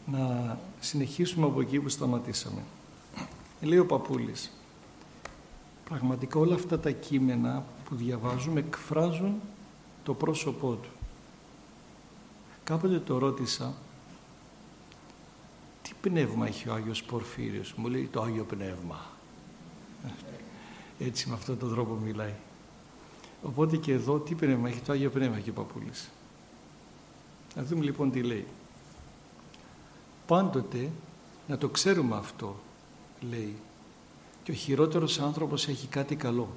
να συνεχίσουμε από εκεί που σταματήσαμε. Λέει ο Παπούλης, πραγματικά όλα αυτά τα κείμενα που διαβάζουμε εκφράζουν το πρόσωπό του. Κάποτε το ρώτησα, τι πνεύμα έχει ο Άγιος Πορφύριος? Μου λέει, το Άγιο Πνεύμα. Έτσι με αυτόν τον τρόπο μιλάει. Οπότε και εδώ τι πνεύμα έχει? Το Άγιο Πνεύμα έχει ο Παπούλης. Να δούμε λοιπόν τι λέει. Πάντοτε να το ξέρουμε αυτό, λέει, και ο χειρότερος άνθρωπος έχει κάτι καλό.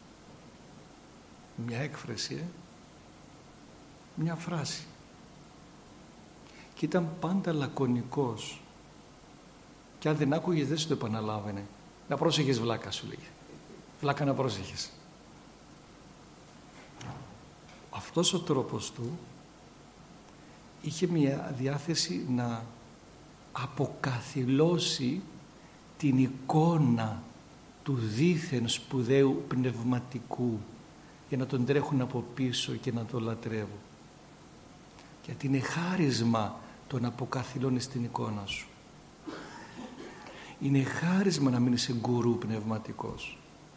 Μια έκφραση, μια φράση. Και ήταν πάντα λακωνικός. Και αν δεν άκουγες δεν σου το επαναλάβαινε. Να πρόσεχες βλάκα, σου λέγε. Βλάκα να πρόσεχες. Αυτός ο τρόπος του είχε μια διάθεση να αποκαθιλώσει την εικόνα του δήθεν σπουδαίου πνευματικού για να τον τρέχουν από πίσω και να τον λατρεύουν. Γιατί είναι χάρισμα το να αποκαθιλώνεις την εικόνα σου. Είναι χάρισμα να μην είσαι γκουρού πνευματικός.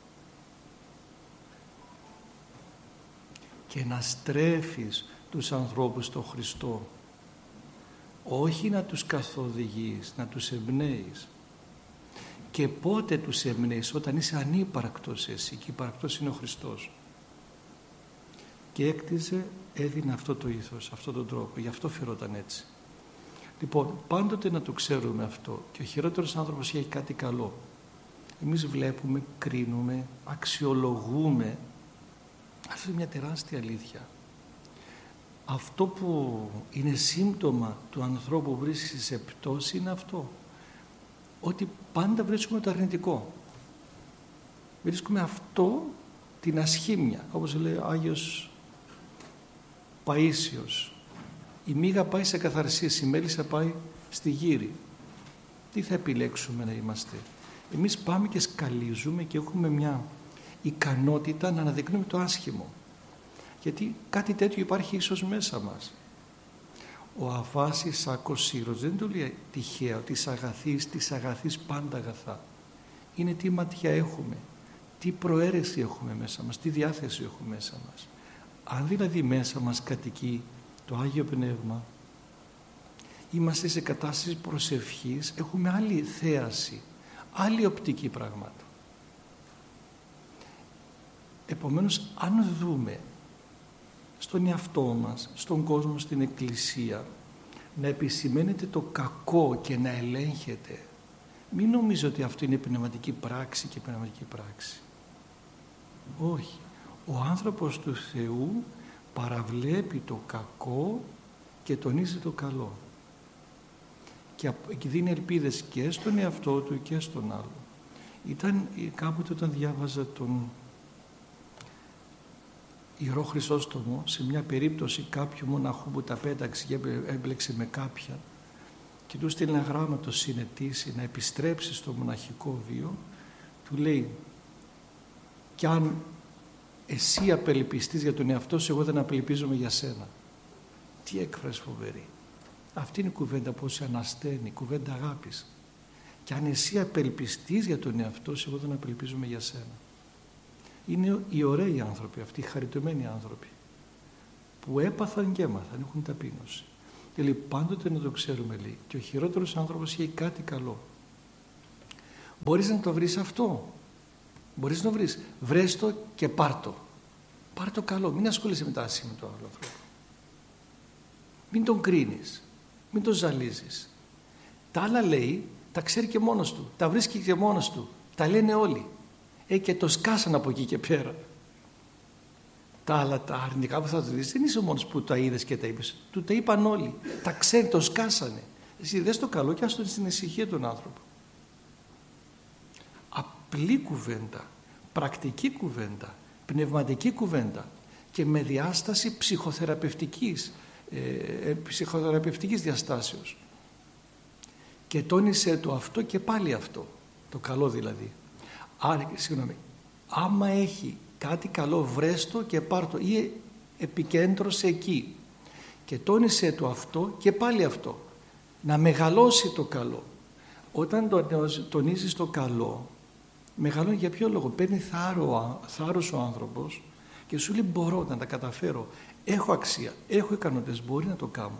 Και να στρέφεις τους ανθρώπους στον Χριστό. Όχι να τους καθοδηγείς, να τους εμπνέεις. Και πότε τους εμπνέεις? Όταν είσαι ανύπαρκτος εσύ, και υπαρκτός είναι ο Χριστός. Και έκτιζε, έδινε αυτό το ήθος, αυτόν τον τρόπο. Γι' αυτό φερόταν έτσι. Λοιπόν, πάντοτε να το ξέρουμε αυτό. Και ο χειρότερος άνθρωπος έχει κάτι καλό. Εμείς βλέπουμε, κρίνουμε, αξιολογούμε. Αυτή είναι μια τεράστια αλήθεια. Αυτό που είναι σύμπτωμα του ανθρώπου που βρίσκει σε πτώση είναι αυτό. Ότι πάντα βρίσκουμε το αρνητικό. Βρίσκουμε αυτό, την ασχήμια. Όπως λέει ο Άγιος Παΐσιος. Η μύγα πάει σε καθαρσίες, η μέλισσα πάει στη γύρι. Τι θα επιλέξουμε να είμαστε? Εμείς πάμε και σκαλίζουμε και έχουμε μια ικανότητα να αναδεικνύουμε το άσχημο. Γιατί κάτι τέτοιο υπάρχει ίσως μέσα μας. Ο Αβάσης Άκος Σύρος δεν το λέει τυχαία ότι της αγαθής πάντα αγαθά. Είναι τι ματιά έχουμε, τι προαίρεση έχουμε μέσα μας, τι διάθεση έχουμε μέσα μας. Αν δηλαδή μέσα μας κατοικεί το Άγιο Πνεύμα, είμαστε σε κατάσταση προσευχής, έχουμε άλλη θέαση, άλλη οπτική πραγμάτων. Επομένως, αν δούμε στον εαυτό μας, στον κόσμο, στην Εκκλησία, να επισημαίνεται το κακό και να ελέγχεται, μην νομίζω ότι αυτό είναι πνευματική πράξη και πνευματική πράξη. Όχι. Ο άνθρωπος του Θεού παραβλέπει το κακό και τονίζει το καλό. Και δίνει ελπίδες και στον εαυτό του και στον άλλο. Ήταν κάποτε όταν διάβαζα τον Ιερό Χρυσόστομο, σε μια περίπτωση κάποιου μοναχού που τα πέταξε και έμπλεξε με κάποια και του στείλει ένα γράμμα το συνετήσει να επιστρέψει στο μοναχικό βίο, του λέει, κι αν εσύ απελπιστείς για τον εαυτό σου, εγώ δεν απελπίζομαι για σένα. Τι έκφραση φοβερή. Αυτή είναι η κουβέντα που σε ανασταίνει, κουβέντα αγάπης. Κι αν εσύ απελπιστείς για τον εαυτό σου, εγώ δεν απελπίζομαι για σένα. Είναι οι ωραίοι άνθρωποι αυτοί, οι χαριτωμένοι άνθρωποι που έπαθαν και έμαθαν, έχουν ταπείνωση. Και λέει πάντοτε να το ξέρουμε, λέει, και ο χειρότερος άνθρωπος έχει κάτι καλό. Μπορείς να το βρεις αυτό, μπορείς να το βρεις, βρες το και πάρ' το. Πάρ' το καλό, μην ασχολείσαι με τα άσχημα του άλλου ανθρώπου. Μην τον κρίνεις, μην τον ζαλίζεις. Τα άλλα λέει, τα ξέρει και μόνος του, τα βρίσκει και μόνος του, τα λένε όλοι. Και το σκάσαν από εκεί και πέρα. Τα άλλα, τα αρνητικά που θα του δεις, δεν είσαι ο μόνος που τα είδες και τα είπες. Του τα είπαν όλοι. Τα ξέρει, το σκάσανε. Εσύ δες το καλό και άστον στην ησυχία τον άνθρωπο. Απλή κουβέντα, πρακτική κουβέντα, πνευματική κουβέντα και με διάσταση ψυχοθεραπευτικής διαστάσεως. Και τόνισε το αυτό και πάλι αυτό. Το καλό δηλαδή. Άρα, άμα έχει κάτι καλό, βρέστο και πάρτο ή επικέντρωσε εκεί και τόνισε το αυτό και πάλι αυτό. να μεγαλώσει το καλό. Όταν τονίζεις το καλό, μεγαλώνει για ποιο λόγο? Παίρνει θάρρος ο άνθρωπος και σου λέει μπορώ να τα καταφέρω, έχω αξία, έχω ικανότητες, μπορεί να το κάνω.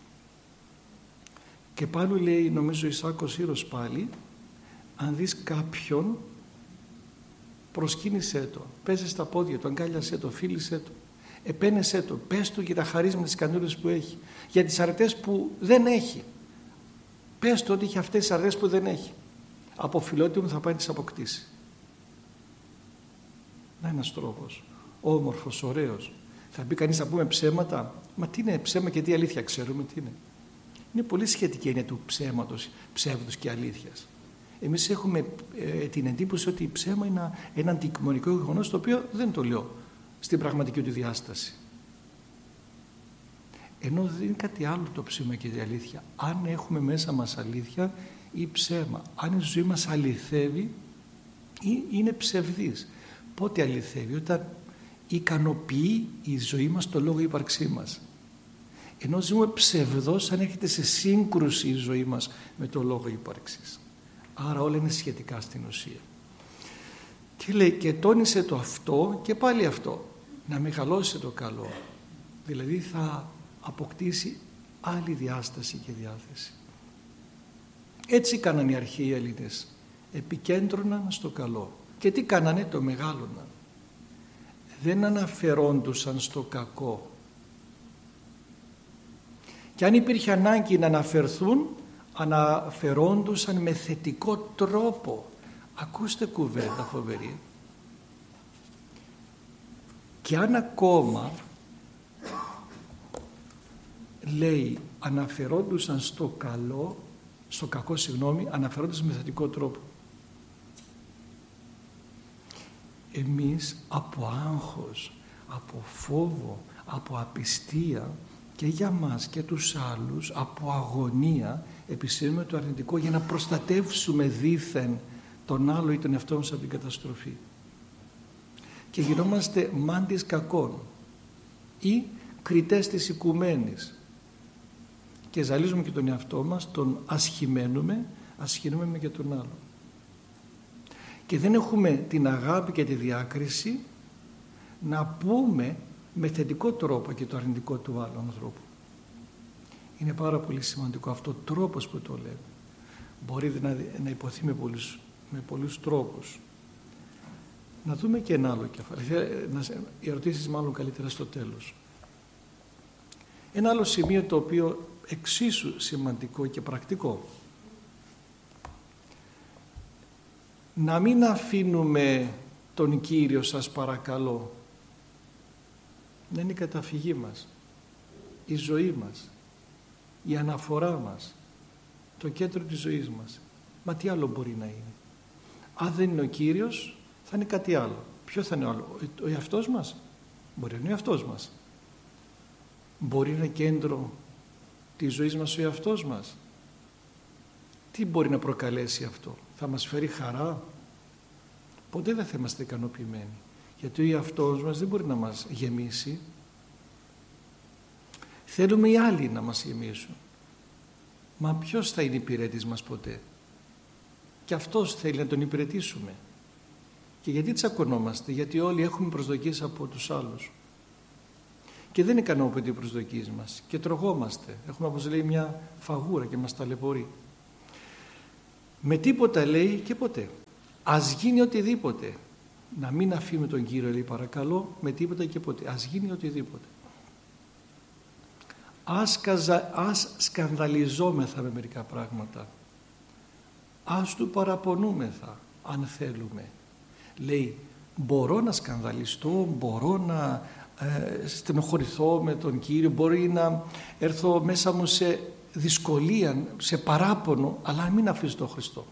Και πάλι λέει, νομίζω Ισάκος Ήρος πάλι, αν δεις κάποιον, προσκύνησέ το, πέσε στα πόδια του, αγκάλιασέ το, φίλησέ το, επένεσέ το, πες του για τα χαρίσματα, τις ικανότητες που έχει, για τις αρετές που δεν έχει. Πες του ότι έχει αυτές τις αρετές που δεν έχει. Από φιλότιμο θα πάει να τις αποκτήσει. Να ένας τρόπος, όμορφος, ωραίος. Θα πει κανείς να πούμε ψέματα. Μα τι είναι ψέμα και τι αλήθεια, ξέρουμε τι είναι. Είναι πολύ σχετική έννοια του ψέματος, ψεύδους και αλήθειας. Εμείς έχουμε την εντύπωση ότι η ψέμα είναι ένα αντικειμενικό γεγονός, το οποίο δεν το λέω στην πραγματική του διάσταση. Ενώ δεν είναι κάτι άλλο το ψέμα και η αλήθεια. Αν έχουμε μέσα μας αλήθεια ή ψέμα, αν η ζωή μας αληθεύει ή είναι ψευδής. Πότε αληθεύει? Όταν ικανοποιεί η ζωή μας το λόγο ύπαρξή μας. Ενώ ζούμε ψευδός αν έρχεται σε σύγκρουση η ζωή μας με το λόγο ύπαρξης. Άρα όλα είναι σχετικά στην ουσία. Και λέει, και τόνισε το αυτό και πάλι αυτό, να μεγαλώσει το καλό. Δηλαδή θα αποκτήσει άλλη διάσταση και διάθεση. Έτσι κάνανε οι αρχαίοι Έλληνες. Επικέντρωναν στο καλό. Και τι κάνανε? Το μεγάλωναν. Δεν αναφερόντουσαν στο κακό. Και αν υπήρχε ανάγκη να αναφερθούν, αναφερόντουσαν με θετικό τρόπο. Ακούστε κουβέντα φοβερή. Και αν ακόμα, λέει, αναφερόντουσαν στο καλό, στο κακό, αναφερόντουσαν με θετικό τρόπο. Εμείς από άγχος, από φόβο, από απιστία και για μας και τους άλλους, από αγωνία, επισύρουμε το αρνητικό για να προστατεύσουμε δήθεν τον άλλο ή τον εαυτό μας από την καταστροφή. Και γινόμαστε μάντις κακών ή κριτές της οικουμένης και ζαλίζουμε και τον εαυτό μας, τον ασχημαίνουμε και τον άλλο. Και δεν έχουμε την αγάπη και τη διάκριση να πούμε με θετικό τρόπο και το αρνητικό του άλλου ανθρώπου. Είναι πάρα πολύ σημαντικό αυτό ο τρόπος που το λέμε. Μπορεί να υποθεί με πολλούς τρόπους. Να δούμε και ένα άλλο κεφάλαιο. Οι ερωτήσεις μάλλον καλύτερα στο τέλος. Ένα άλλο σημείο το οποίο εξίσου σημαντικό και πρακτικό. Να μην αφήνουμε τον Κύριο, σας παρακαλώ, να είναι η καταφυγή μας, η ζωή μας, η αναφορά μας, το κέντρο της ζωής μας. Μα τι άλλο μπορεί να είναι? Αν δεν είναι ο Κύριος, θα είναι κάτι άλλο. Ποιο θα είναι άλλο? Ο εαυτός μας? Μπορεί να είναι ο εαυτός μας. Μπορεί να είναι κέντρο της ζωής μας ο εαυτός μας. Τι μπορεί να προκαλέσει αυτό? Θα μας φέρει χαρά? Ποτέ δεν θα είμαστε ικανοποιημένοι. Γιατί ο εαυτός μας δεν μπορεί να μας γεμίσει. Θέλουμε οι άλλοι να μας γεμίσουν. Μα ποιος θα είναι υπηρέτης μας ποτέ? Και αυτός θέλει να τον υπηρετήσουμε. Και γιατί τσακωνόμαστε? Γιατί όλοι έχουμε προσδοκίες από τους άλλους. Και δεν ικανοποιούνται οι προσδοκίες μας. Και τρογόμαστε. Έχουμε, όπως λέει, μια φαγούρα και μας ταλαιπωρεί. Με τίποτα, λέει, και ποτέ. Ας γίνει οτιδήποτε. Να μην αφήνουμε τον Κύριο, λέει, παρακαλώ, με τίποτα και ποτέ. Ας γίνει οτιδήποτε. Ας σκανδαλιζόμεθα με μερικά πράγματα. Ας του παραπονούμεθα, αν θέλουμε. Λέει, μπορώ να σκανδαλιστώ, μπορώ να στενοχωρηθώ με τον Κύριο, μπορεί να έρθω μέσα μου σε δυσκολία, σε παράπονο, αλλά μην αφήσω τον Χριστό.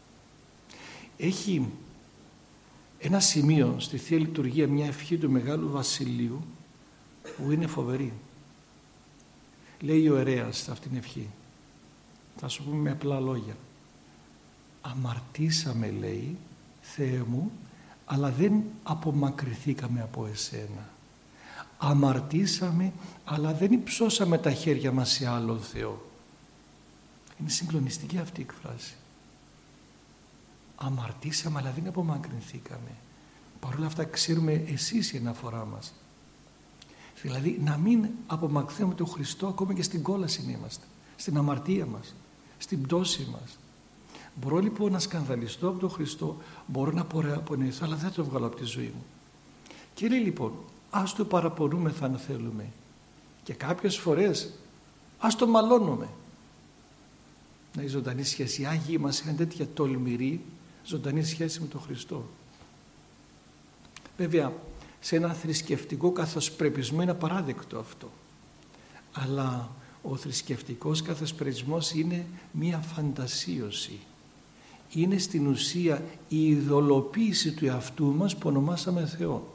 Έχει ένα σημείο στη Θεία Λειτουργία, μια ευχή του Μεγάλου Βασιλείου που είναι φοβερή. Λέει ο ιερέας σε αυτήν την ευχή, θα σου πούμε με απλά λόγια. Αμαρτήσαμε, λέει, Θεέ μου, αλλά δεν απομακρυνθήκαμε από εσένα. Αμαρτήσαμε, αλλά δεν υψώσαμε τα χέρια μας σε άλλον Θεό. Είναι συγκλονιστική αυτή η εκφράση. Αμαρτήσαμε αλλά δεν απομακρυνθήκαμε. Παρ' όλα αυτά ξέρουμε εσείς η αναφορά μας. Δηλαδή να μην απομακρυνθούμε τον Χριστό ακόμα και στην κόλαση είμαστε, στην αμαρτία μας, στην πτώση μας. Μπορώ λοιπόν να σκανδαλιστώ από τον Χριστό, μπορώ να παραπονεθώ, αλλά δεν το βγάλω από τη ζωή μου. Και λέει λοιπόν, ας το παραπονούμεθα αν θέλουμε. Και κάποιες φορές ας το μαλώνουμε. Να η ζωντανή σχέση. Οι Άγιοι μας είχαν τέτοια τολμηρή ζωντανή σχέση με τον Χριστό. Βέβαια, σε ένα θρησκευτικό καθοσπρεπισμό είναι απαράδεκτο αυτό. Αλλά ο θρησκευτικός καθοσπρεπισμός είναι μία φαντασίωση. Είναι στην ουσία η ειδωλοποίηση του εαυτού μας που ονομάσαμε Θεό.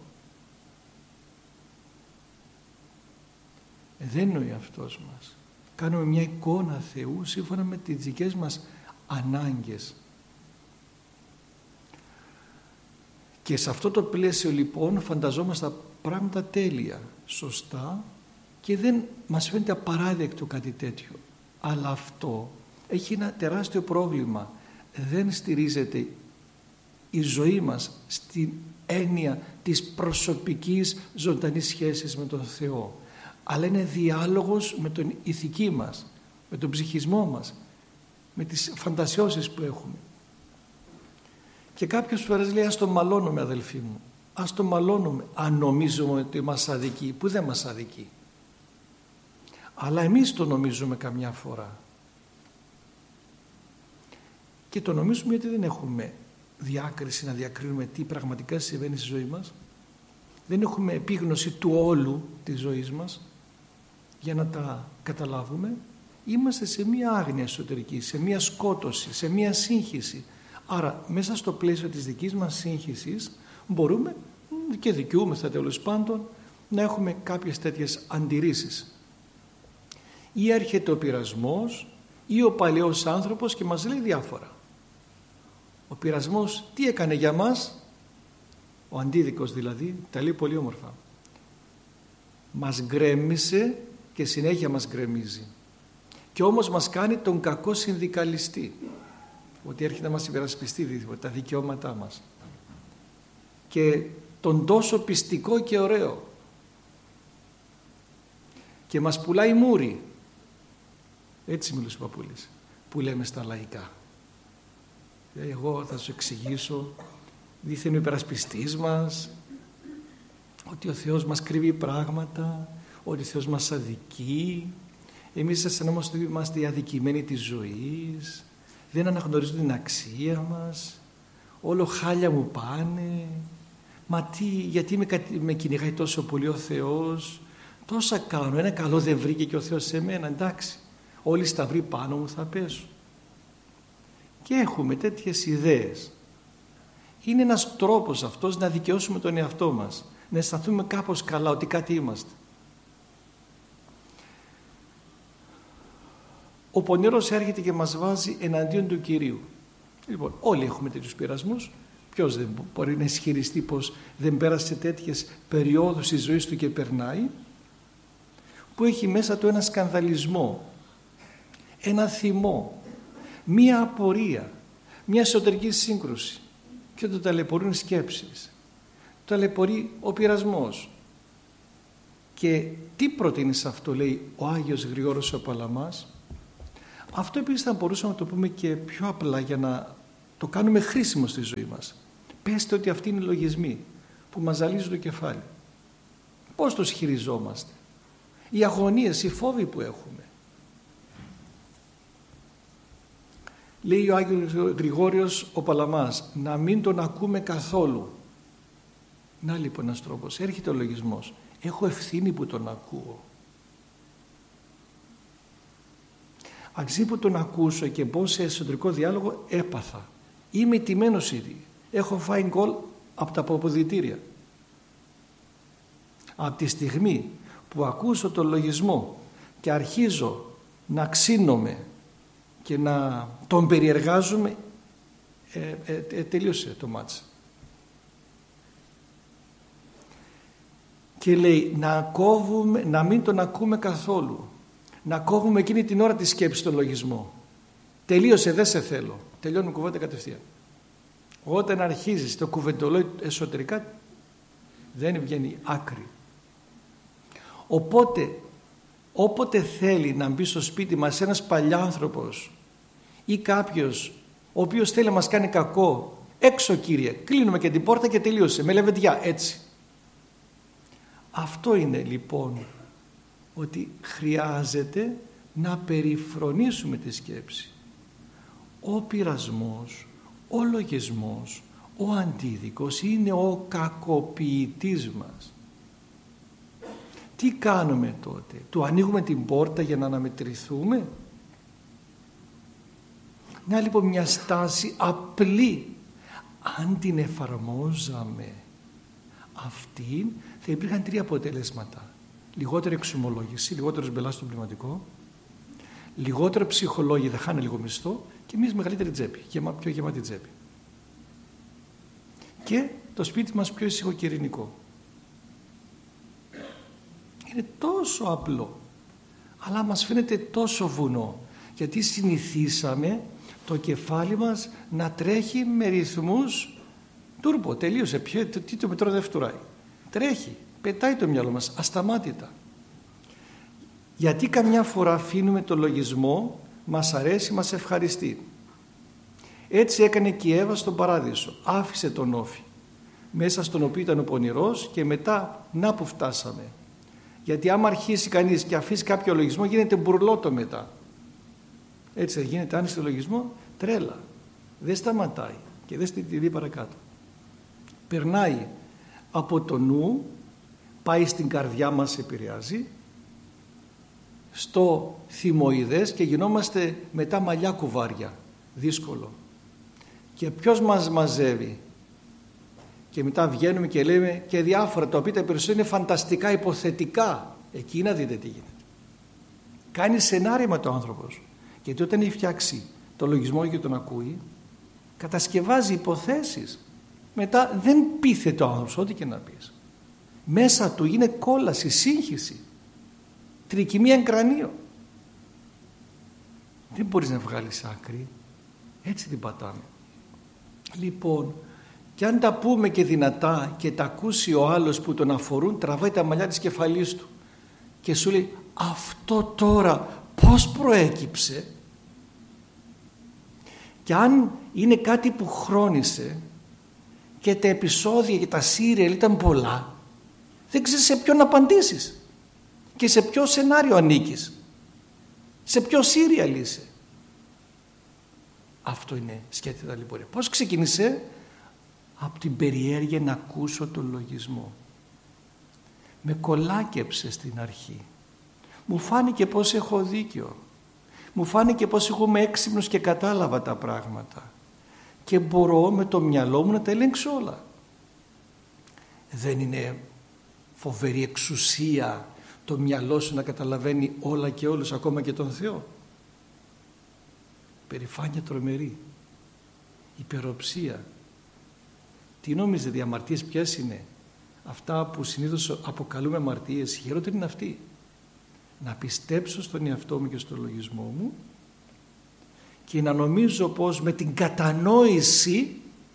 Δεν είναι ο εαυτός μας. Κάνουμε μια εικόνα Θεού σύμφωνα με τις δικές μας ανάγκες. Και σε αυτό το πλαίσιο λοιπόν φανταζόμαστε πράγματα τέλεια, σωστά, και δεν μας φαίνεται απαράδεκτο κάτι τέτοιο. Αλλά αυτό έχει ένα τεράστιο πρόβλημα. Δεν στηρίζεται η ζωή μας στην έννοια της προσωπικής ζωντανής σχέσης με τον Θεό, αλλά είναι διάλογος με τον ηθική μας, με τον ψυχισμό μας, με τις φαντασιώσεις που έχουμε. Και κάποιες φορές λέει, ας το μαλώνουμε αδελφοί μου, ας το μαλώνουμε αν νομίζουμε ότι μας αδικεί, που δεν μας αδικεί. Αλλά εμείς το νομίζουμε καμιά φορά. Και το νομίζουμε γιατί δεν έχουμε διάκριση να διακρίνουμε τι πραγματικά συμβαίνει στη ζωή μας. Δεν έχουμε επίγνωση του όλου της ζωής μας για να τα καταλάβουμε. Είμαστε σε μία άγνοια εσωτερική, σε μία σκότωση, σε μία σύγχυση. Άρα μέσα στο πλαίσιο της δικής μας σύγχυσης μπορούμε και δικαιούμεθα τέλος πάντων να έχουμε κάποιες τέτοιες αντιρρήσεις. Ή έρχεται ο πειρασμός ή ο παλαιός άνθρωπος και μας λέει διάφορα. Ο πειρασμός τι έκανε για μας, ο αντίδικος δηλαδή, τα λέει πολύ όμορφα. Μας γκρέμισε και συνέχεια μας γκρεμίζει. Και όμως μας κάνει τον κακό συνδικαλιστή. Ότι έρχεται να μας υπερασπιστεί τα δικαιώματά μας. Και τον τόσο πιστικό και ωραίο. Και μας πουλάει μούρι. Έτσι μιλούσε ο παππούλης, που λέμε στα λαϊκά. Εγώ θα σου εξηγήσω, δίθεν ο υπερασπιστής μας, ότι ο Θεός μας κρύβει πράγματα, ότι ο Θεός μας αδικεί. Εμείς σαν όμως είμαστε οι αδικημένοι της ζωής, δεν αναγνωρίζουν την αξία μας, όλο χάλια μου πάνε, μα γιατί με κυνηγάει τόσο πολύ ο Θεός, τόσα κάνω, ένα καλό δεν βρήκε και ο Θεός σε μένα, εντάξει, όλοι σταυροί πάνω μου θα πέσουν. Και έχουμε τέτοιες ιδέες. Είναι ένας τρόπος αυτός να δικαιώσουμε τον εαυτό μας, να αισθανθούμε κάπως καλά ότι κάτι είμαστε. Ο πονηρός έρχεται και μας βάζει εναντίον του Κυρίου. Λοιπόν, όλοι έχουμε τέτοιους πειρασμούς. Ποιος δεν μπορεί να ισχυριστεί πως δεν πέρασε τέτοιες περιόδους της ζωής του και περνάει, που έχει μέσα του ένα σκανδαλισμό, ένα θυμό, μία απορία, μία εσωτερική σύγκρουση, και το ταλαιπωρούν οι σκέψεις, το ταλαιπωρεί ο πειρασμός. Και τι προτείνει σε αυτό, λέει ο Άγιος Γρηγόρος ο Παλαμάς? Αυτό επίσης θα μπορούσαμε να το πούμε και πιο απλά για να το κάνουμε χρήσιμο στη ζωή μας. Πέστε ότι αυτοί είναι οι λογισμοί που μας ζαλίζουν το κεφάλι. Πώς τους χειριζόμαστε? Οι αγωνίες, οι φόβοι που έχουμε. Λέει ο Άγιος Γρηγόριος ο Παλαμάς, να μην τον ακούμε καθόλου. Να λοιπόν ένας τρόπος, έρχεται ο λογισμός. Έχω ευθύνη που τον ακούω. Αξί που τον ακούσω και μπω σε εσωτερικό διάλογο, έπαθα. Είμαι τιμένος ήδη. Έχω φάει γκολ από τα αποδυτήρια. Από τη στιγμή που ακούσω τον λογισμό και αρχίζω να ξύνομαι και να τον περιεργάζομαι, τελείωσε το μάτς. Και λέει να μην τον ακούμε καθόλου. Να κόβουμε εκείνη την ώρα τη σκέψη στον λογισμό. τελείωσε, δεν σε θέλω. Τελειώνουμε κουβέντα κατευθείαν. Όταν αρχίζεις το κουβεντολόι εσωτερικά, δεν βγαίνει άκρη. Οπότε, όποτε θέλει να μπει στο σπίτι μας ένας παλιάνθρωπος ή κάποιος ο οποίος θέλει να μας κάνει κακό, έξω Κύριε, κλείνουμε και την πόρτα και τελείωσε, με λεβεντιά, έτσι. Αυτό είναι λοιπόν, ότι χρειάζεται να περιφρονήσουμε τη σκέψη. Ο πειρασμός, ο λογισμός, ο αντίδικος είναι ο κακοποιητής μας. Τι κάνουμε τότε? Του ανοίγουμε την πόρτα για να αναμετρηθούμε? Να λοιπόν μια στάση απλή, αν την εφαρμόζαμε αυτή, θα υπήρχαν 3 αποτελέσματα. Λιγότερη εξομολόγηση, λιγότερος μπελάς στο πνευματικό, λιγότερο ψυχολόγοι, θα χάνε λίγο μισθό και εμείς μεγαλύτερη τσέπη, πιο γεμάτη τσέπη. Και το σπίτι μας πιο ήσυχο και ειρηνικό. Είναι τόσο απλό, αλλά μας φαίνεται τόσο βουνό, γιατί συνηθίσαμε το κεφάλι μας να τρέχει με ρυθμούς τούρμπο, τελείωσε, τι το μετρό δεν φτουράει. Τρέχει, πετάει το μυαλό μας ασταμάτητα. Γιατί καμιά φορά αφήνουμε το λογισμό, μας αρέσει, μας ευχαριστεί. Έτσι έκανε και η Εύα στον παράδεισο, άφησε τον όφη, μέσα στον οποίο ήταν ο πονηρός, και μετά να που φτάσαμε. Γιατί άμα αρχίσει κανείς και αφήσει κάποιο λογισμό, γίνεται μπουρλότο μετά. Έτσι θα γίνεται, αν στο λογισμό, τρέλα. Δεν σταματάει και δεν τη δει παρακάτω. Περνάει από το νου, πάει στην καρδιά μας, επηρεάζει, στο θυμοειδές και γινόμαστε μετά μαλλιά κουβάρια. Δύσκολο. Και ποιος μας μαζεύει? Και μετά βγαίνουμε και λέμε και διάφορα, τα οποία τα περισσότερα είναι φανταστικά, υποθετικά. Εκεί να δείτε τι γίνεται. Κάνει σενάριμα το άνθρωπος. Γιατί όταν έχει φτιάξει το λογισμό και τον ακούει, κατασκευάζει υποθέσεις. Μετά δεν πείθεται ο άνθρωπος, ό,τι και να πεις. Μέσα του είναι κόλαση, σύγχυση, τρικυμία εν κρανίο. Δεν μπορείς να βγάλεις άκρη. Έτσι την πατάμε. Λοιπόν, και αν τα πούμε και δυνατά και τα ακούσει ο άλλος που τον αφορούν, τραβάει τα μαλλιά της κεφαλής του και σου λέει, αυτό τώρα πώς προέκυψε? Και αν είναι κάτι που χρόνισε και τα επεισόδια και τα σύριαλ ήταν πολλά, δεν ξέρεις σε ποιον να απαντήσεις και σε ποιο σενάριο ανήκεις, σε ποιο σύριαλ είσαι. Αυτό είναι σκέτη ταλαιπωρία. Πώς ξεκίνησε? Από την περιέργεια να ακούσω τον λογισμό. Με κολάκεψε στην αρχή. Μου φάνηκε πως έχω δίκιο. Μου φάνηκε πως εγώ είμαι έξυπνος και κατάλαβα τα πράγματα. Και μπορώ με το μυαλό μου να τα ελέγξω όλα. Δεν είναι φοβερή εξουσία το μυαλό σου να καταλαβαίνει όλα και όλους, ακόμα και τον Θεό? Περηφάνεια τρομερή. Υπεροψία. Τι νόμιζετε, οι αμαρτίες ποιες είναι? Αυτά που συνήθως αποκαλούμε αμαρτίες, χειρότερη είναι αυτή. Να πιστέψω στον εαυτό μου και στον λογισμό μου και να νομίζω πως με την κατανόηση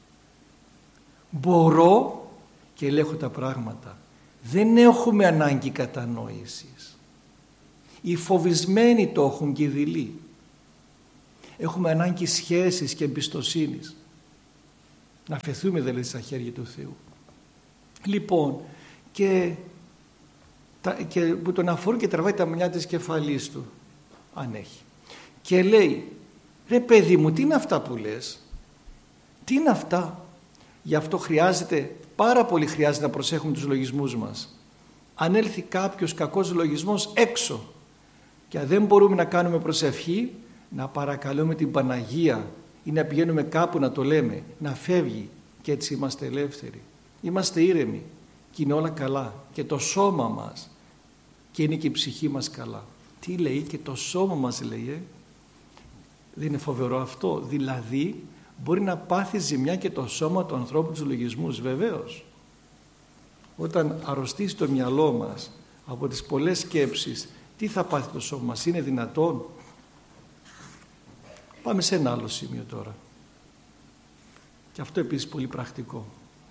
μπορώ και ελέγχω τα πράγματα. Δεν έχουμε ανάγκη κατανόησης. Οι φοβισμένοι το έχουν και οι δειλοί. Έχουμε ανάγκη σχέσης και εμπιστοσύνης. Να αφαιθούμε δηλαδή στα χέρια του Θεού. Λοιπόν, και που τον αφορούν και τραβάει τα μαλλιά της κεφαλής του, αν έχει. Και λέει, ρε παιδί μου, τι είναι αυτά που λες? Τι είναι αυτά? Γι' αυτό χρειάζεται, πάρα πολύ χρειάζεται να προσέχουμε τους λογισμούς μας. Αν έλθει κάποιος κακός λογισμός έξω και αν δεν μπορούμε να κάνουμε προσευχή, να παρακαλούμε την Παναγία ή να πηγαίνουμε κάπου να το λέμε, να φεύγει, και έτσι είμαστε ελεύθεροι. Είμαστε ήρεμοι και είναι όλα καλά και το σώμα μας και είναι και η ψυχή μας καλά. Τι λέει? Και το σώμα μας, λέει, δεν είναι φοβερό αυτό? Δηλαδή μπορεί να πάθει ζημιά και το σώμα του ανθρώπου, τους λογισμούς, βεβαίως. Όταν αρρωστήσει το μυαλό μας από τις πολλές σκέψεις, τι θα πάθει το σώμα μας? Είναι δυνατόν? Πάμε σε ένα άλλο σημείο τώρα. Και αυτό επίσης πολύ πρακτικό.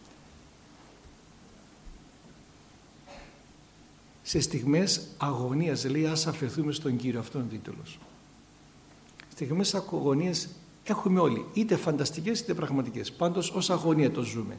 Σε στιγμές αγωνίας, λέει, ας αφαιθούμε στον Κύριο, αυτό είναι ο τίτλος. Στιγμές αγωνίας έχουμε όλοι, είτε φανταστικές είτε πραγματικές. Πάντως ως αγωνία το ζούμε.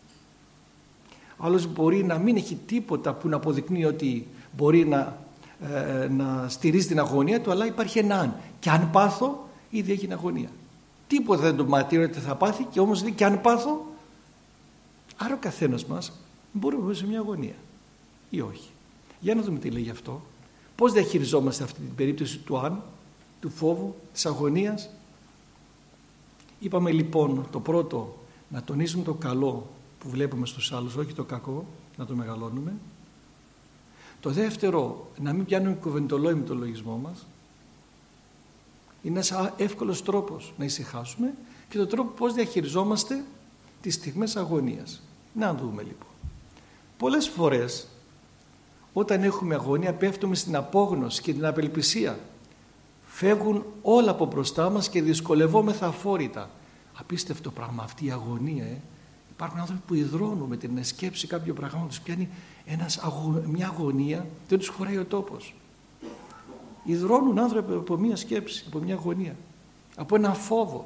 Άλλος μπορεί να μην έχει τίποτα που να αποδεικνύει ότι μπορεί να στηρίζει την αγωνία του, αλλά υπάρχει ένα αν. Και αν πάθω, ήδη έγινε αγωνία. Τίποτα δεν το μαρτύρει ότι θα πάθει, και όμως λέει και αν πάθω. Άρα ο καθένας μας μπορεί να μπει σε μια αγωνία ή όχι. Για να δούμε τι λέει γι' αυτό. Πώς διαχειριζόμαστε αυτή την περίπτωση του αν, του φόβου, της αγωνίας. Είπαμε λοιπόν το πρώτο, να τονίζουμε το καλό που βλέπουμε στους άλλους, όχι το κακό, να το μεγαλώνουμε. Το δεύτερο, να μην πιάνουμε κουβεντολόι με το λογισμό μας. Είναι ένας εύκολος τρόπος να ησυχάσουμε. Και το τρόπο πώς διαχειριζόμαστε τις στιγμές αγωνίας. Να δούμε λοιπόν. Πολλές φορές όταν έχουμε αγωνία πέφτουμε στην απόγνωση και την απελπισία. Φεύγουν όλα από μπροστά μας και δυσκολευόμεθα αφόρητα. Απίστευτο πράγμα αυτή η αγωνία. Υπάρχουν άνθρωποι που υδρώνουν με την σκέψη κάποιου πράγματος, τους πιάνει μια αγωνία, δεν τους χωράει ο τόπος. Υδρώνουν άνθρωποι από μια σκέψη, από μια αγωνία, από ένα φόβο.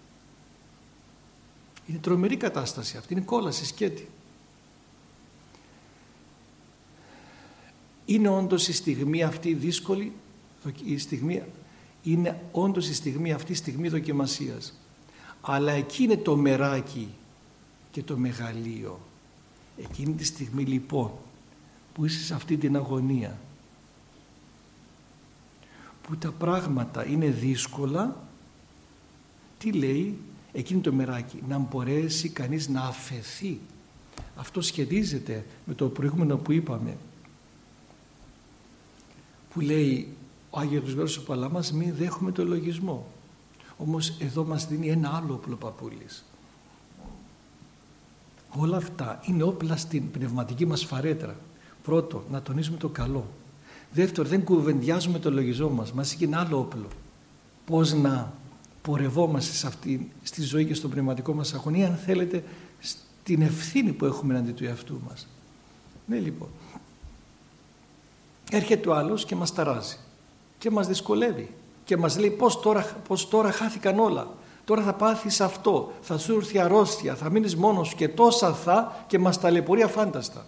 Είναι τρομερή κατάσταση αυτή, είναι κόλαση, σκέτη. Είναι όντως η στιγμή αυτή δύσκολη, είναι όντως η στιγμή αυτή στιγμή δοκιμασίας. Αλλά εκεί είναι το μεράκι και το μεγαλείο. Εκείνη τη στιγμή λοιπόν που είσαι σε αυτή την αγωνία, που τα πράγματα είναι δύσκολα, τι λέει εκείνη το μεράκι? Να μπορέσει κανείς να αφαιθεί. Αυτό σχετίζεται με το προηγούμενο που είπαμε, που λέει ο Άγιος Γρηγόρης ο Παλαμάς, μην δέχουμε το λογισμό. Όμως εδώ μας δίνει ένα άλλο όπλο παππούλης. Όλα αυτά είναι όπλα στην πνευματική μας φαρέτρα. Πρώτο, να τονίζουμε το καλό. Δεύτερο, δεν κουβεντιάζουμε το λογισμό μας. Μας έχει ένα άλλο όπλο. Πώς να πορευόμαστε στη ζωή και στον πνευματικό μας αγωνία, αν θέλετε, στην ευθύνη που έχουμε εναντί του εαυτού μας. Ναι, λοιπόν. Έρχεται ο άλλος και μας ταράζει και μας δυσκολεύει και μας λέει πώς τώρα χάθηκαν όλα. Τώρα θα πάθεις αυτό, θα σου έρθει αρρώστια, θα μείνεις μόνος σου και τόσα και μας ταλαιπωρεί αφάνταστα.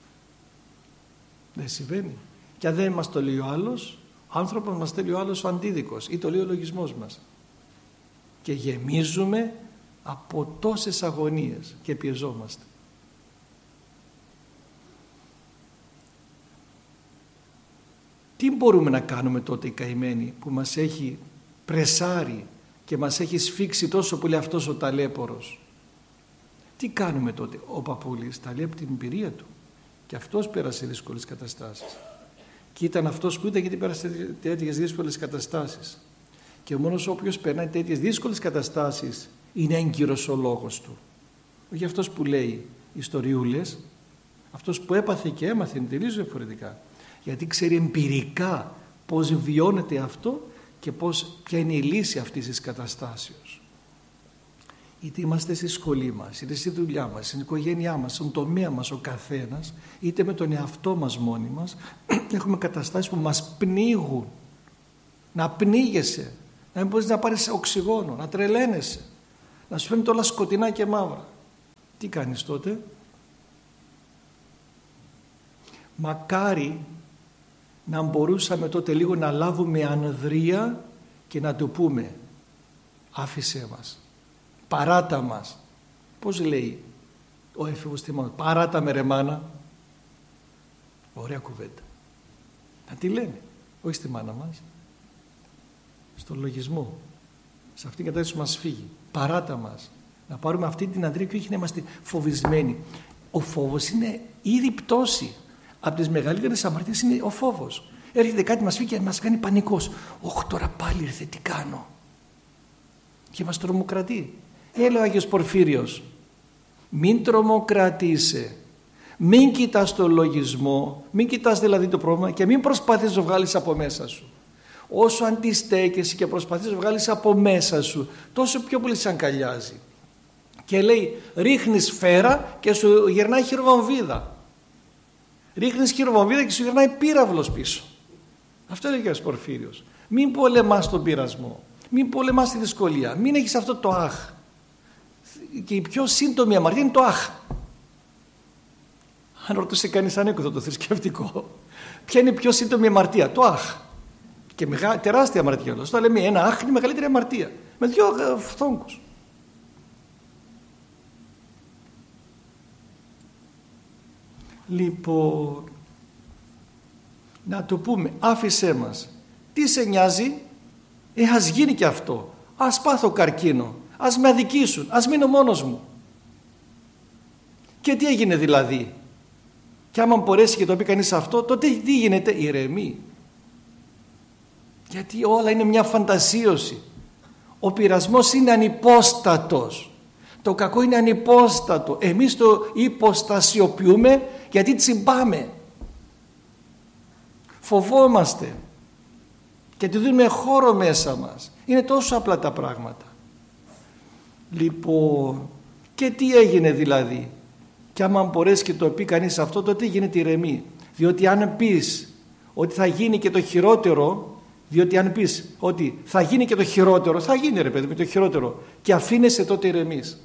Δεν συμβαίνει. Και αν δεν μας το λέει ο άλλος, άνθρωπος μας θέλει ο άλλος ο αντίδικος ή το λέει ο λογισμός μας. Και γεμίζουμε από τόσες αγωνίες και πιεζόμαστε. Τι μπορούμε να κάνουμε τότε οι καημένοι που μας έχει πρεσάρει και μας έχει σφίξει τόσο πολύ αυτός ο ταλέπορος? Τι κάνουμε τότε? Ο παππούλης τα λέει από την εμπειρία του και αυτός πέρασε δύσκολες καταστάσεις και ήταν αυτός που ήταν γιατί πέρασε τέτοιες δύσκολες καταστάσεις, και ο μόνος όποιος περνάει τέτοιες δύσκολες καταστάσεις είναι έγκυρος ο λόγος του, όχι αυτός που λέει ιστοριούλες. Αυτός που έπαθε και έμαθε είναι τελείως διαφορετικά, γιατί ξέρει εμπειρικά πώς βιώνεται αυτό και ποια είναι η λύση αυτής της καταστάσεως. Είτε είμαστε στη σχολή μας, είτε στη δουλειά μας, στην οικογένειά μας, στον τομέα μας ο καθένας, είτε με τον εαυτό μας μόνοι μας, έχουμε καταστάσεις που μας πνίγουν. Να πνίγεσαι, να μην μπορείς να πάρεις οξυγόνο, να τρελαίνεσαι, να σου φαίνεται όλα σκοτεινά και μαύρα. Τι κάνεις τότε? Μακάρι να μπορούσαμε τότε λίγο να λάβουμε ανδρεία και να του πούμε άφησέ μας, παράτα μας. Πώς λέει ο έφηβος Τιμόθεος? Παράτα με ρε μάνα. Ωραία κουβέντα. Να τη λέμε, όχι στη μάνα μας, στον λογισμό, σε αυτήν την κατάσταση που μας φύγει. Παράτα μας. Να πάρουμε αυτή την ανδρεία και όχι να είμαστε φοβισμένοι. Ο φόβος είναι ήδη πτώση. Από τις μεγαλύτερες αμαρτίες είναι ο φόβος. Έρχεται κάτι μας φύγει και μας κάνει πανικός. Όχι, τώρα πάλι ήρθε, τι κάνω? Και μας τρομοκρατεί. Έλεγε ο Άγιος Πορφύριος, μην τρομοκρατείσαι, μην κοιτάς το λογισμό, μην κοιτάς δηλαδή το πρόβλημα και μην προσπαθείς να το βγάλεις από μέσα σου. Όσο αντιστέκεσαι και προσπαθείς να βγάλεις από μέσα σου, τόσο πιο πολύ σε αγκαλιάζει. Και λέει, ρίχνεις σφαίρα και σου γυρνάει χειροβομβίδα. Ρίχνεις χειροβομβίδα και σου γυρνάει πύραυλος πίσω. Αυτό έλεγε ο Πορφύριος. Μην πολεμάς τον πειρασμό, μην πολεμάς τη δυσκολία, μην έχεις αυτό το αχ. Και η πιο σύντομη αμαρτία είναι το αχ. Αν ρωτούσε κανείς ανέκδοτο το θρησκευτικό, ποια είναι η πιο σύντομη αμαρτία? Το αχ. Και τεράστια αμαρτία. Το λέμε ένα αχ είναι η μεγαλύτερη αμαρτία. Με 2 φθόγκους. Λοιπόν, να το πούμε, άφησέ μας. Τι σε νοιάζει? Ας γίνει και αυτό. Ας πάθω καρκίνο. Ας με αδικήσουν. Ας μείνω μόνος μου. Και τι έγινε δηλαδή? Και άμα μπορέσει και το πει κανείς αυτό, τότε τι γίνεται? Ηρεμεί. Γιατί όλα είναι μια φαντασίωση. Ο πειρασμός είναι ανυπόστατος. Το κακό είναι ανυπόστατο. Εμείς το υποστασιοποιούμε γιατί τσιμπάμε. Φοβόμαστε και του δίνουμε χώρο μέσα μας. Είναι τόσο απλά τα πράγματα. Λοιπόν, και τι έγινε δηλαδή? Και άμα μπορέσει και το πει κανείς αυτό, τότε γίνεται ηρεμή. Διότι αν πεις ότι θα γίνει και το χειρότερο, διότι αν πεις ότι θα γίνει και το χειρότερο, θα γίνει ρε παιδί με το χειρότερο, και αφήνεσαι, τότε ηρεμείς.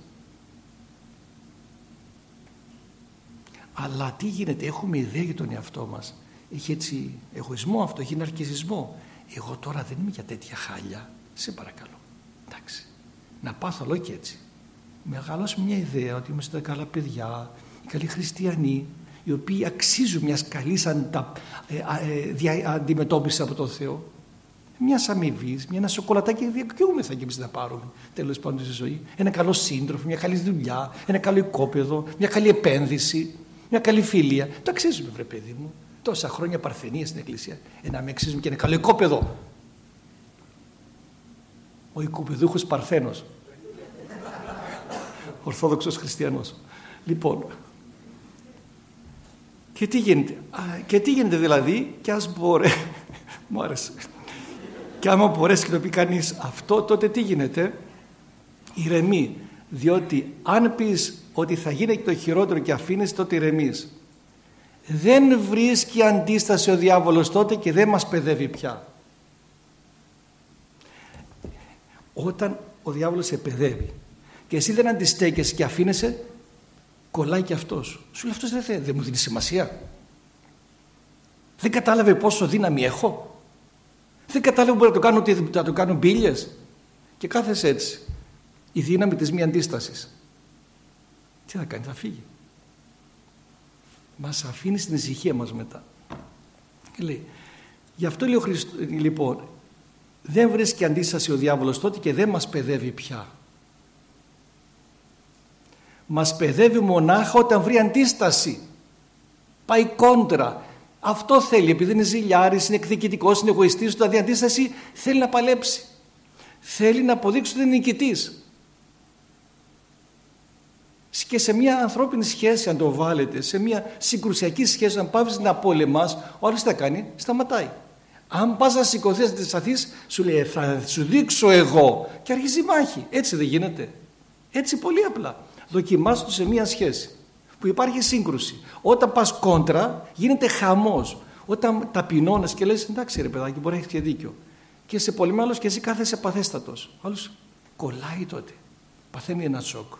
Αλλά τι γίνεται? Έχουμε ιδέα για τον εαυτό μας. Έχει έτσι εγωισμό αυτό, έχει ναρκισσισμό. Εγώ τώρα δεν είμαι για τέτοια χάλια. Σε παρακαλώ. Εντάξει. Να πάθω όλο και έτσι. Μεγαλώσουμε μια ιδέα ότι είμαστε καλά παιδιά, καλοί χριστιανοί, οι οποίοι αξίζουν μιας καλής αντιμετώπισης από τον Θεό. Μια αμοιβή, ένα σοκολατάκι δικαιούμεθα και εμείς να πάρουμε τέλος πάντων στη ζωή. Ένα καλό σύντροφο, μια καλή δουλειά, ένα καλό οικόπεδο, μια καλή επένδυση, μια καλή φιλία. Το αξίζουμε, βρε παιδί μου. Τόσα χρόνια παρθενία στην Εκκλησία. Να με αξίζουμε και ένα καλό οικόπεδο. Ο οικοπεδούχος Παρθένος. Ορθόδοξος χριστιανός. Λοιπόν, και τι γίνεται? Και τι γίνεται δηλαδή? Και ας μπορέσει, μου άρεσε. Και άμα μπορέσει και το πει κανείς αυτό, τότε τι γίνεται? Ηρεμεί. Διότι αν πεις ότι θα γίνει και το χειρότερο και αφήνεις, τότε ηρεμείς. Δεν βρίσκει αντίσταση ο διάβολος τότε και δεν μας παιδεύει πια. Όταν ο διάβολος σε παιδεύει και εσύ δεν αντιστέκεσαι και αφήνεσαι, κολλάει και αυτός. Σου λέει, αυτός δεν μου δίνει σημασία. Δεν κατάλαβε πόσο δύναμη έχω. Δεν κατάλαβε μπορεί να το κάνω μπίλιες. Και κάθεσαι έτσι. Η δύναμη της μη αντίστασης. Τι θα κάνει? Θα φύγει. Μας αφήνει στην ησυχία μας μετά. Και λέει, γι' αυτό λέει ο Χριστός, λοιπόν, δεν βρίσκει αντίσταση ο διάβολος τότε και δεν μας παιδεύει πια. Μας παιδεύει μονάχα όταν βρει αντίσταση. Πάει κόντρα. Αυτό θέλει, επειδή είναι ζηλιάρης, είναι εκδικητικός, είναι εγωιστής, όταν δει αντίσταση θέλει να παλέψει. Θέλει να αποδείξει ότι είναι νικητής. Και σε μια ανθρώπινη σχέση, αν το βάλετε, σε μια συγκρουσιακή σχέση, αν πάβεις να πολεμάς, ο άλλος τι θα κάνει? Σταματάει. Αν πας να σηκωθείς, να τη σταθείς, σου λέει, θα σου δείξω εγώ. Και αρχίζει η μάχη. Έτσι δεν γίνεται? Έτσι πολύ απλά. Δοκιμάσου το σε μια σχέση που υπάρχει σύγκρουση. Όταν πας κόντρα, γίνεται χαμός. Όταν ταπεινώνεις και λες, εντάξει ρε παιδάκι, μπορεί να έχεις και δίκιο. Και σε πολεμά άλλος και εσύ κάθεσαι παθέστατος. Ο άλλος κολλάει τότε. Παθαίνει ένα σοκ.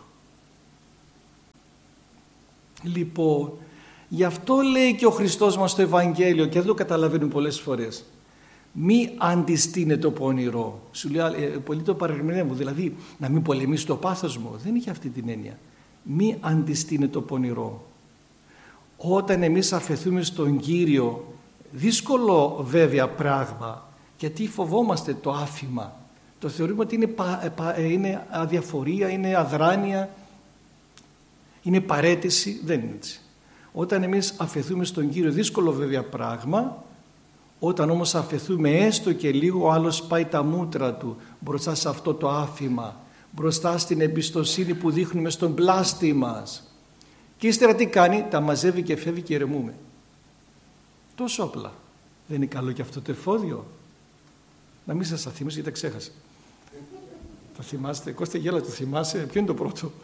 Λοιπόν, γι' αυτό λέει και ο Χριστός μας στο Ευαγγέλιο, και δεν το καταλαβαίνουν πολλές φορές, μη αντιστείνε το πονηρό. Σου λέει, πολύ το παρερμηνεύω, δηλαδή να μην πολεμήσει το πάθος μου. Δεν είχε αυτή την έννοια. Μη αντιστείνε το πονηρό. Όταν εμείς αφαιθούμε στον Κύριο, δύσκολο βέβαια πράγμα, γιατί φοβόμαστε το άφημα. Το θεωρούμε ότι είναι αδιαφορία, είναι αδράνεια, είναι παραίτηση. Δεν είναι έτσι. Όταν εμείς αφαιθούμε στον Κύριο, δύσκολο βέβαια πράγμα. Όταν όμως αφαιθούμε έστω και λίγο, ο άλλος πάει τα μούτρα του μπροστά σε αυτό το άφημα, μπροστά στην εμπιστοσύνη που δείχνουμε στον πλάστη μας. Και ύστερα τι κάνει? Τα μαζεύει και φεύγει και ηρεμούμε. Τόσο απλά. Δεν είναι καλό και αυτό το εφόδιο? Να μην σας αθυμίσω γιατί τα ξέχασα. Θα θυμάστε, Κώστα γέλα, το θυμάσαι, ποιο είναι το πρώτο?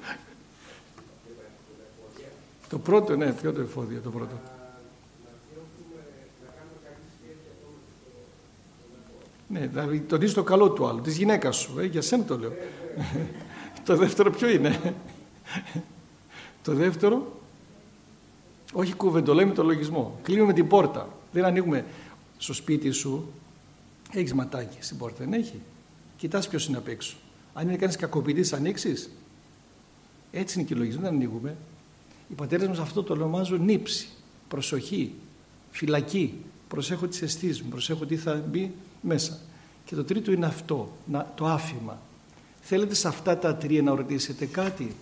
Το πρώτο, ναι, ποιο το εφόδιο, το πρώτο? Ναι, δηλαδή τονίζει το καλό του άλλου, της γυναίκας σου, για σένα το λέω. Το δεύτερο ποιο είναι? Το δεύτερο, όχι κουβεντολέμε το λογισμό. Κλείνουμε την πόρτα. Δεν ανοίγουμε στο σπίτι σου. Έχεις ματάκι στην πόρτα, δεν έχει? Κοιτάς ποιος είναι απ' έξω. Αν είναι κανείς κακοποιητής, ανοίξεις. Έτσι είναι και οι λογισμοί, δεν ανοίγουμε. Οι πατέρες μας αυτό το ονομάζουν νύψη, προσοχή, φυλακή. Προσέχω τις αισθήσεις μου, προσέχω τι θα μπει μέσα. Και το τρίτο είναι αυτό, το άφημα. Θέλετε σε αυτά τα τρία να ρωτήσετε κάτι?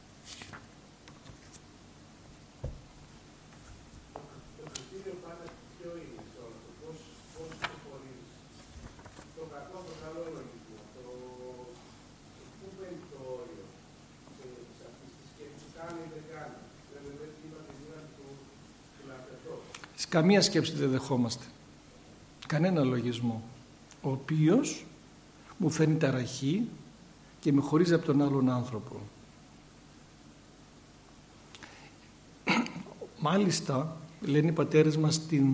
Καμία σκέψη δεν δεχόμαστε. Κανένα λογισμό. Ο οποίος μου φέρνει ταραχή και με χωρίζει από τον άλλον άνθρωπο. Μάλιστα, λένε οι πατέρες μας, στην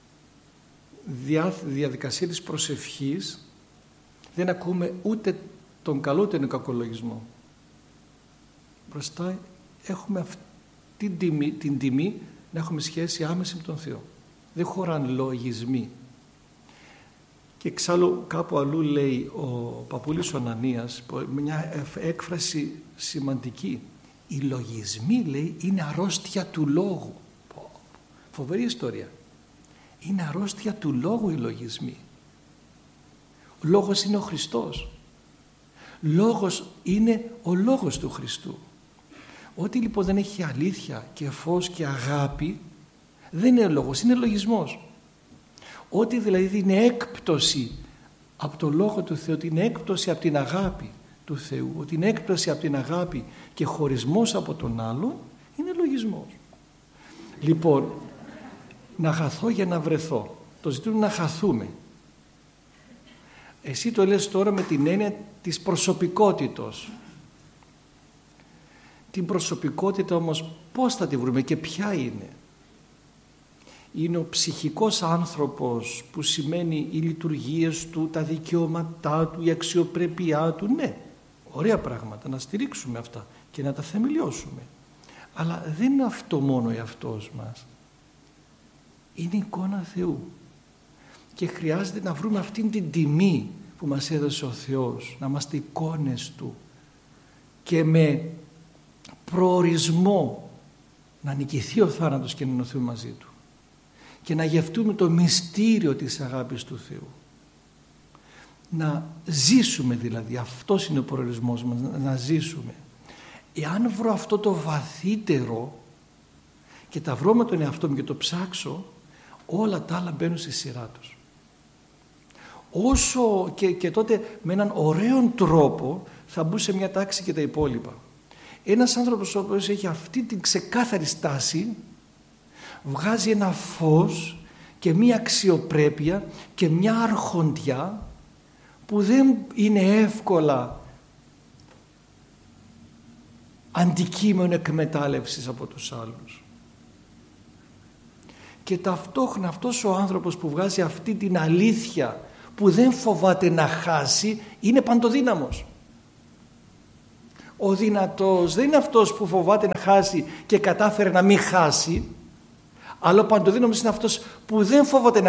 διαδικασία της προσευχής δεν ακούμε ούτε τον καλό ούτε τον κακό λογισμό. Μπροστά έχουμε αυτή την τιμή να έχουμε σχέση άμεση με τον Θεό. Δεν χωράνε λογισμοί. Και εξάλλου κάπου αλλού λέει ο παππούλης ο Ανανίας μια έκφραση σημαντική. Οι λογισμοί, λέει, είναι αρρώστια του λόγου. Φοβερή ιστορία. Είναι αρρώστια του λόγου οι λογισμοί. Ο λόγος είναι ο Χριστός. Λόγος είναι ο λόγος του Χριστού. Ό,τι λοιπόν δεν έχει αλήθεια και φως και αγάπη δεν είναι λόγος, είναι λογισμός. Ό,τι δηλαδή είναι έκπτωση από το Λόγο του Θεού, ότι είναι έκπτωση από την αγάπη του Θεού, ότι είναι έκπτωση από την αγάπη και χωρισμός από τον άλλον, είναι λογισμός. Λοιπόν, να χαθώ για να βρεθώ. Το ζητούν να χαθούμε. Εσύ το λες τώρα με την έννοια της προσωπικότητος. Την προσωπικότητα όμως πώς θα τη βρούμε και ποια είναι? Είναι ο ψυχικός άνθρωπος, που σημαίνει οι λειτουργίες του, τα δικαιώματά του, η αξιοπρέπειά του. Ναι, ωραία πράγματα, να στηρίξουμε αυτά και να τα θεμελιώσουμε. Αλλά δεν είναι αυτό μόνο εαυτός μας. Είναι εικόνα Θεού. Και χρειάζεται να βρούμε αυτήν την τιμή που μας έδωσε ο Θεός, να είμαστε εικόνες Του και με προορισμό να νικηθεί ο θάνατος και να ενωθούμε μαζί Του και να γευτούμε το μυστήριο της αγάπης του Θεού, να ζήσουμε δηλαδή. Αυτός είναι ο προορισμός μας, να ζήσουμε. Εάν βρω αυτό το βαθύτερο και τα βρω με τον εαυτό μου και το ψάξω, όλα τα άλλα μπαίνουν στη σειρά τους. Όσο και τότε με έναν ωραίο τρόπο θα μπουν σε μια τάξη και τα υπόλοιπα. Ένας άνθρωπος ο οποίος έχει αυτή την ξεκάθαρη στάση βγάζει ένα φως και μια αξιοπρέπεια και μια αρχοντιά που δεν είναι εύκολα αντικείμενο εκμετάλλευσης από τους άλλους. Και ταυτόχρονα αυτός ο άνθρωπος που βγάζει αυτή την αλήθεια που δεν φοβάται να χάσει είναι παντοδύναμος. Ο δυνατός δεν είναι αυτός που φοβάται να χάσει και κατάφερε να μην χάσει, αλλά ο παντοδύναμος είναι αυτός που δεν φοβάται να